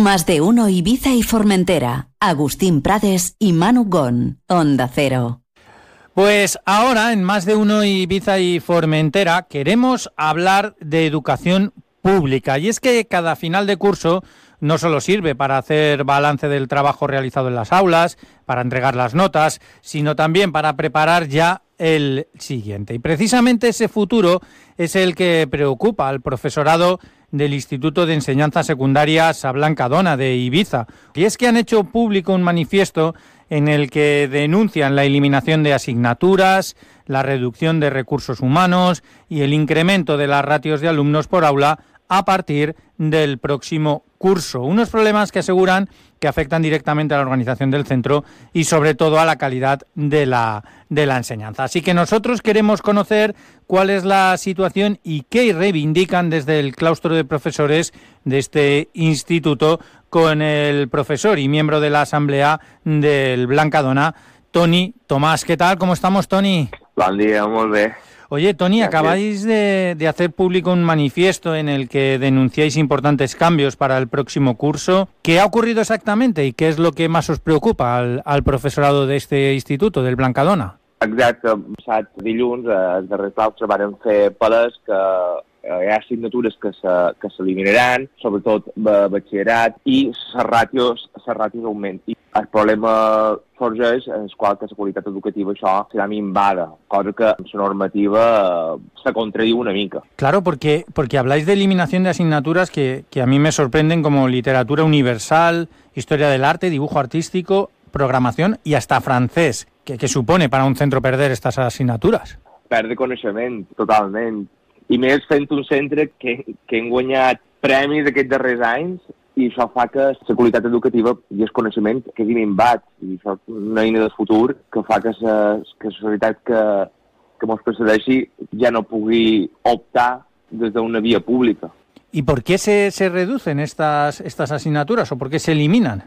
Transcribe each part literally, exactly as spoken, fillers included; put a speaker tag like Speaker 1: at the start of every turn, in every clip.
Speaker 1: Más de uno Ibiza y Formentera. Agustín Prades y Manu Gon. Onda Cero.
Speaker 2: Pues ahora, en Más de uno Ibiza y Formentera, queremos hablar de educación pública. Y es que cada final de curso no solo sirve para hacer balance del trabajo realizado en las aulas, para entregar las notas, sino también para preparar ya el siguiente. Y precisamente ese futuro es el que preocupa al profesorado del Instituto de Enseñanza Secundaria Sa Blancadona de Ibiza. Y es que han hecho público un manifiesto en el que denuncian la eliminación de asignaturas, la reducción de recursos humanos y el incremento de las ratios de alumnos por aula a partir del próximo curso. Unos problemas que aseguran que afectan directamente a la organización del centro y sobre todo a la calidad de la, de la enseñanza. Así que nosotros queremos conocer cuál es la situación y qué reivindican desde el claustro de profesores de este instituto con el profesor y miembro de la Asamblea del Blancadona, Toni Tomàs. ¿Qué tal? ¿Cómo estamos, Toni?
Speaker 3: Buen día, muy bien.
Speaker 2: Oye, Toni, acabáis de, de hacer público un manifiesto en el que denunciáis importantes cambios para el próximo curso. ¿Qué ha ocurrido exactamente y qué es lo que más os preocupa al, al profesorado de este instituto, del Blancadona?
Speaker 3: Exacte, passat dilluns, els darrers claustres varen fer palès que hi ha assignatures que se, que s'eliminaran, sobretot batxillerat, i les ràtios, les ràtios augmenten. El problema sorgeix en el qual que la qualitat educativa això serà minvada, cosa que en la normativa se contradiu una mica.
Speaker 2: Claro, porque, porque habláis de eliminación de asignaturas que, que a mí me sorprenden, como literatura universal, historia del arte, dibujo artístico, programación y hasta francés. ¿Qué, qué supone para un centro perder estas asignaturas?
Speaker 3: Perdre coneixement, totalment. I més fent un centre que, que hem guanyat premis aquests darrers anys i això fa que la qualitat educativa i el coneixement quedi minvat. I això és una eina de futur que fa que la, que la societat que, que ens precedeixi ja no pugui optar des d'una via pública.
Speaker 2: ¿Y por qué se, se reducen estas, estas asignaturas o por qué se eliminan?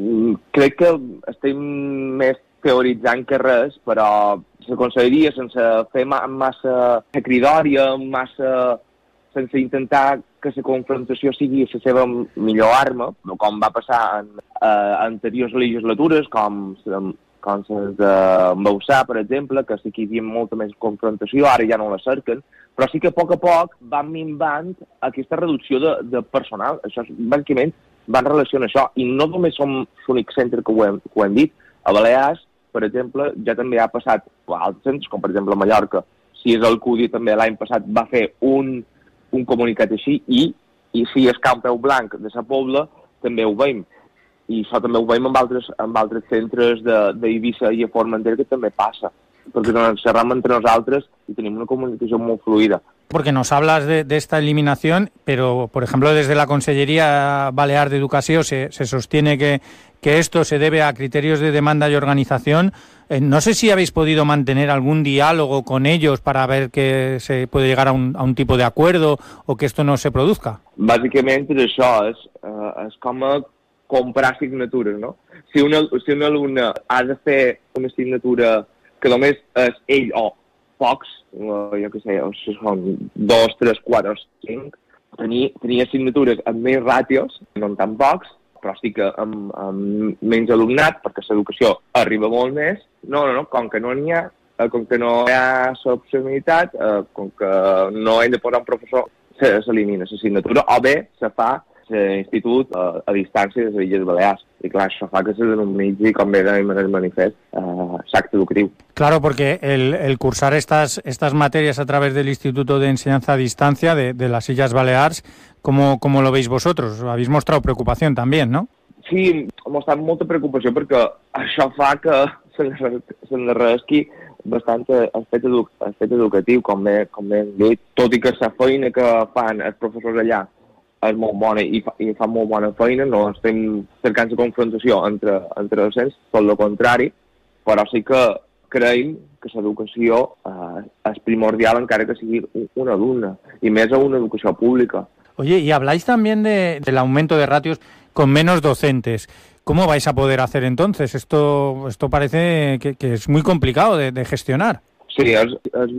Speaker 3: Crec que estem més teoritzant que res, però la conselleria, sense fer massa cridòria, massa, sense intentar que la confrontació sigui la seva millor arma, com va passar en eh, anteriors legislatures, com, com les de Bausà, per exemple, que sí que hi havia molta més confrontació, ara ja no la cerquen, però sí que a poc a poc van minvant aquesta reducció de, de personal. Això, bàsicament, va en relació amb això, i no només som l'únic centre que ho hem, que ho hem dit. A Balears, per exemple, ja també ha passat a altres centres, com per exemple a Mallorca. Si és el Cudi, també l'any passat va fer un, un comunicat així, i, i si és Camp Peu Blanc de Sa Pobla, també ho veiem. I això també ho veiem amb altres, amb altres centres d'Eivissa i a Formentera, que també passa. Perquè ens xerram entre nosaltres i tenim una comunicació molt fluida.
Speaker 2: Porque nos hablas de, de esta eliminación, pero, por ejemplo, desde la Consellería Balear de Educación se, se sostiene que, que esto se debe a criterios de demanda y organización. Eh, no sé si habéis podido mantener algún diálogo con ellos para ver que se puede llegar a un, a un tipo de acuerdo o que esto no se produzca.
Speaker 3: Bàsicament això és, eh, és com a comprar assignatures, no? Si un, si un alumne ha de fer una assignatura que només és ell o pocs, jo què sé, són dos, tres, quatre, cinc, tenir, tenir assignatures amb més ràtios, no tan pocs, però sí que amb, amb menys alumnat, perquè l'educació arriba molt més. No, no, no, com que no n'hi ha, com que no hi ha l'opcionalitat, com que no hem de posar un professor, s'elimina l'assignatura, o bé se fa l'institut a, a distància de les Illes Balears. Y claro, això fa que se denominitzi, com bé dèiem en el manifest, eh, acte educatiu.
Speaker 2: Claro, porque el, el cursar estas, estas materias a través del Instituto de Enseñanza a Distancia de, de las Illes Balears, ¿cómo, ¿cómo lo veis vosotros? Habéis mostrado preocupación también, ¿no?
Speaker 3: Sí, hem mostrat molta preocupació perquè això fa que s'endarrerisqui bastant l'aspecte edu educatiu, com bé, com bé hem dit, tot i que la feina que fan els professors allà és molt bona i, fa, i fan molt bona feina, no estem cercant la confrontació entre, entre docents, tot el contrari, però sí que creiem que l'educació eh, és primordial encara que sigui un alumne, i més a una educació pública.
Speaker 2: Oye, y habláis también de, del aumento de ratios con menos docentes. ¿Cómo vais a poder hacer entonces? Esto, esto parece que, que es muy complicado de, de gestionar.
Speaker 3: Sí, és, és